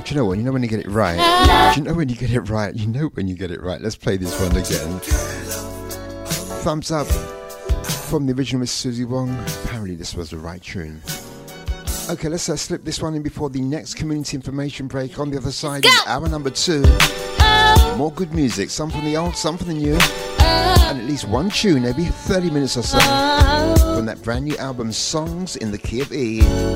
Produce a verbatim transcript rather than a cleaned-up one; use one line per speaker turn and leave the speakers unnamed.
do you know what? You know when you get it right. Do you know when you get it right? You know when you get it right. Let's play this one again. Thumbs up from the original Miss Susie Wong. Apparently this was the right tune. Okay, let's uh, slip this one in before the next community information break. On the other side is hour number two. More good music, some from the old, some from the new, and at least one tune every thirty minutes or so from that brand new album, Songs in the Key of E.